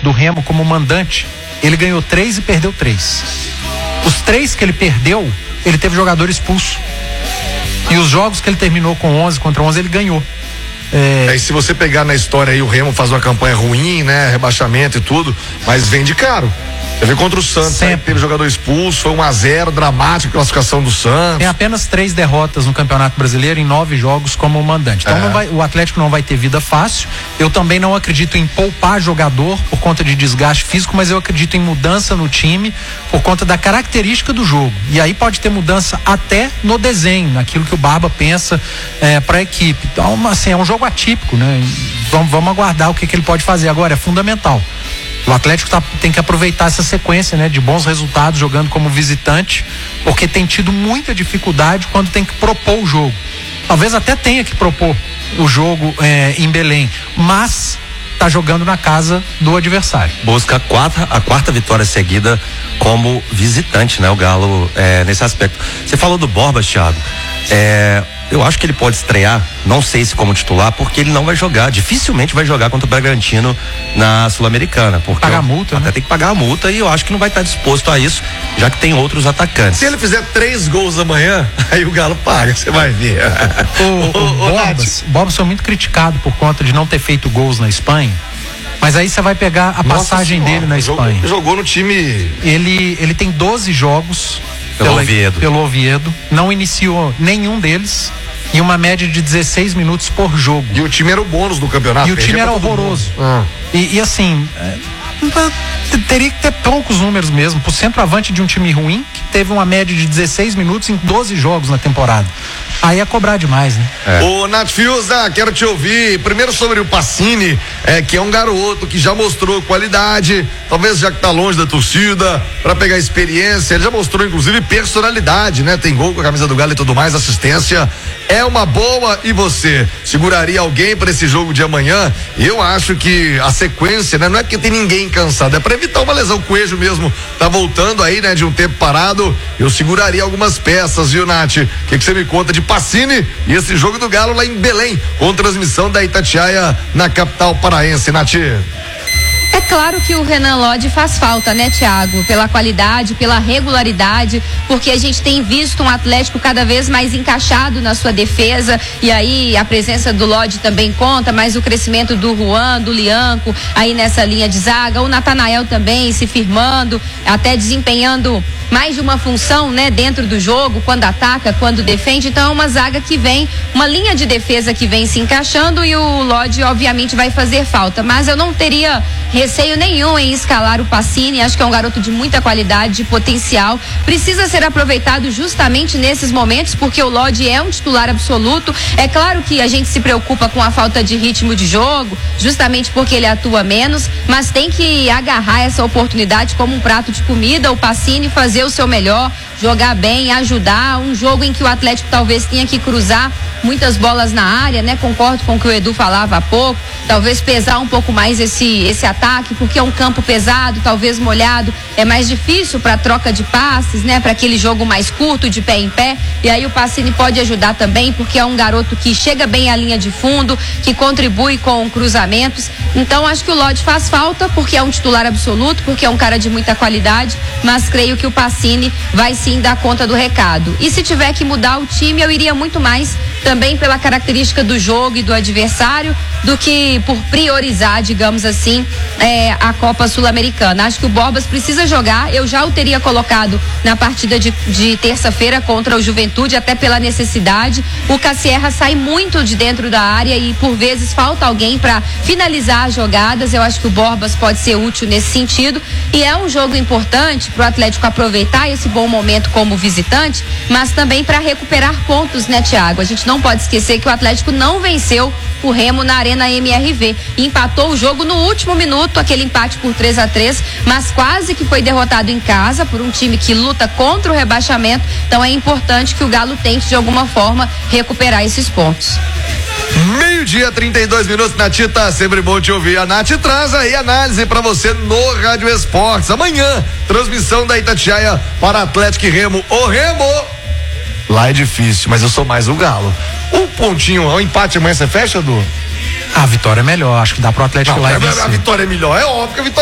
do Remo como mandante, ele ganhou 3 e perdeu 3. Os 3 que ele perdeu, ele teve jogador expulso. E os jogos que ele terminou com 11 contra 11, ele ganhou. E se você pegar na história aí, o Remo faz uma campanha ruim, né? Rebaixamento e tudo, mas vende caro. Você vê contra o Santos, aí teve jogador expulso, foi 1-0, dramática a classificação do Santos. Tem apenas 3 derrotas no Campeonato Brasileiro em 9 jogos como mandante. Então o Atlético não vai ter vida fácil. Eu também não acredito em poupar jogador por conta de desgaste físico, mas eu acredito em mudança no time por conta da característica do jogo. E aí pode ter mudança até no desenho, naquilo que o Barba pensa para a equipe. Então, assim, é um jogo atípico, né? Vamos aguardar o que ele pode fazer. Agora, é fundamental. O Atlético tem que aproveitar essa sequência, né, de bons resultados jogando como visitante, porque tem tido muita dificuldade quando tem que propor o jogo. Talvez até tenha que propor o jogo em Belém, mas tá jogando na casa do adversário. Busca a quarta vitória seguida como visitante, né, o Galo, nesse aspecto. Você falou do Borbas, Thiago. Eu acho que ele pode estrear, não sei se como titular, porque ele não vai jogar, dificilmente vai jogar contra o Bragantino na Sul-Americana. Pagar a multa, até né? Tem que pagar a multa e eu acho que não vai estar disposto a isso, já que tem outros atacantes. Se ele fizer 3 gols amanhã, aí o Galo paga, você vai ver. O Borbas foi muito criticado por conta de não ter feito gols na Espanha. Mas aí você vai pegar a passagem dele na Espanha. Jogou no time. Ele tem 12 jogos pelo Oviedo, não iniciou nenhum deles, e uma média de 16 minutos por jogo. E o time era o bônus do campeonato. E o time era horroroso. E assim, teria que ter poucos números mesmo, pro centroavante de um time ruim, que teve uma média de 16 minutos em 12 jogos na temporada. Aí é cobrar demais, né? Ô, Nath Fiuza, quero te ouvir. Primeiro sobre o Pacini, que é um garoto que já mostrou qualidade, talvez já que tá longe da torcida, pra pegar experiência. Ele já mostrou, inclusive, personalidade, né? Tem gol com a camisa do Galo e tudo mais, assistência. É uma boa. E você seguraria alguém para esse jogo de amanhã? Eu acho que a sequência, né? Não é porque tem ninguém cansado, é para evitar uma lesão. O Coelho mesmo tá voltando aí, né? De um tempo parado. Eu seguraria algumas peças, viu, Nath? O que você me conta de Pacini e esse jogo do Galo lá em Belém, com transmissão da Itatiaia na capital paraense, Nath? É claro que o Renan Lodge faz falta, né, Thiago? Pela qualidade, pela regularidade, porque a gente tem visto um Atlético cada vez mais encaixado na sua defesa, e aí a presença do Lodge também conta, mas o crescimento do Juan, do Lianco, aí nessa linha de zaga, o Natanael também se firmando, até desempenhando mais de uma função, né, dentro do jogo, quando ataca, quando defende. Então é uma zaga que vem, uma linha de defesa que vem se encaixando, e o Lodge obviamente vai fazer falta, mas eu não teria receio nenhum em escalar o Pacini. Acho que é um garoto de muita qualidade, de potencial, precisa ser aproveitado justamente nesses momentos, porque o Lodge é um titular absoluto. É claro que a gente se preocupa com a falta de ritmo de jogo, justamente porque ele atua menos, mas tem que agarrar essa oportunidade como um prato de comida, o Pacini fazer o seu melhor, jogar bem, ajudar. Um jogo em que o Atlético talvez tenha que cruzar muitas bolas na área, né? Concordo com o que o Edu falava há pouco, talvez pesar um pouco mais esse ataque, porque é um campo pesado, talvez molhado, é mais difícil para troca de passes, né? Para aquele jogo mais curto, de pé em pé, e aí o Pacini pode ajudar também, porque é um garoto que chega bem à linha de fundo, que contribui com cruzamentos. Então acho que o Lodge faz falta, porque é um titular absoluto, porque é um cara de muita qualidade, mas creio que o Pacini vai sim dar conta do recado. E se tiver que mudar o time, eu iria muito mais também pela característica do jogo e do adversário, do que por priorizar, digamos assim, a Copa Sul-Americana. Acho que o Borbas precisa jogar. Eu já o teria colocado na partida de terça-feira contra o Juventude, até pela necessidade. O Cassierra sai muito de dentro da área e por vezes falta alguém para finalizar as jogadas. Eu acho que o Borbas pode ser útil nesse sentido, e é um jogo importante para o Atlético aproveitar esse bom momento como visitante, mas também para recuperar pontos, né, Thiago? A gente não pode esquecer que o Atlético não venceu o Remo na Arena MRV, empatou o jogo no último minuto, aquele empate por 3-3, mas quase que foi derrotado em casa por um time que luta contra o rebaixamento. Então é importante que o Galo tente de alguma forma recuperar esses pontos. 12:32 32 Nath, tá sempre bom te ouvir. A Nath traz aí análise pra você no Rádio Esportes. Amanhã, transmissão da Itatiaia para Atlético e Remo. O Remo lá é difícil, mas eu sou mais o Galo. Um pontinho, o empate amanhã você fecha, Edu? A vitória é melhor, acho que dá pro Atlético lá e vencer. A vitória é melhor, é óbvio que a vitória